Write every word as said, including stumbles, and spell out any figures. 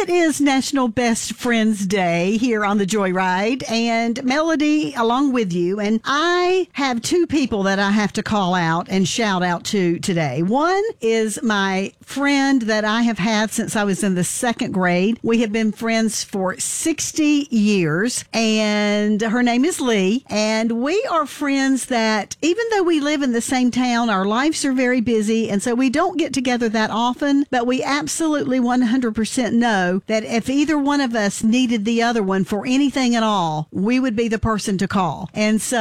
it is National Best Friends Day here on the Joyride, and Melody along with you. And I have two people that I have to call out and shout out to today. One is my friend that I have had since I was in the second grade. We have been friends for sixty years, and her name is Lee. And we are friends that, even though we live in the same town, our lives are very busy, and so we don't get together that often, but we absolutely one hundred percent know that if either one of us needed the other one for anything at all, we would be the person to call. And so